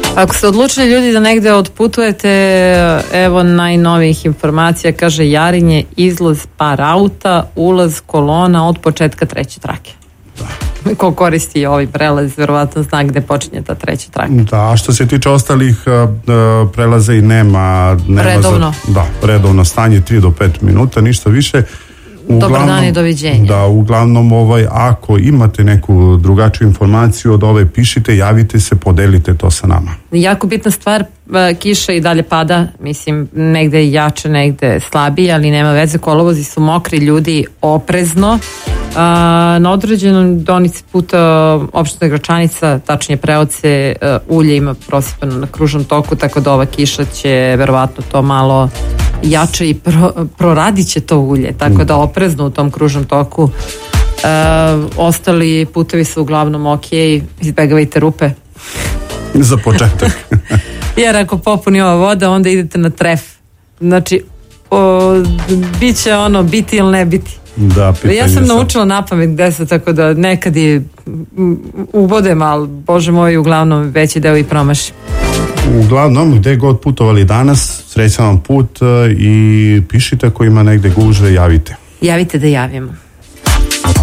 Ako ste odlučili ljudi da negde odputujete, evo najnovijih informacija, kaže Jarinje, izlaz par auta, ulaz kolona od početka treće trake. Da. Ko koristi ovaj prelaz, verovatno zna gde počinje ta treća traka. Da, a što se tiče ostalih prelaza i nema redovno. Redovno stanje 3 do 5 minuta, ništa više. Dobar dan i doviđenja. Da, uglavnom ako imate neku drugačiju informaciju od ove, pišite, javite se, podelite to sa nama. Jako bitna stvar, kiša i dalje pada, mislim, negde jače, negde slabije, ali nema veze, kolovozi su mokri, ljudi oprezno. Na određenom deonici puta opština Gračanica, tačnije Preoce, ulje ima prosipano na kružnom toku, tako da ova kiša će verovatno to malo jače i proradit će to ulje, tako da oprezno u tom kružnom toku. Ostali putevi su uglavnom ok, izbegavajte rupe. Za početak. Jer ako popuni ova voda, onda idete na tref. Znači, bit će biti ili ne biti. Da, ja sam naučila napamet gde se, tako da nekad i ubodem, ali bože moj, uglavnom veći deo i promaši. Uglavnom, gde god putovali danas, srećan vam put i pišite ako ima negde gužve, javite. Javite da javimo.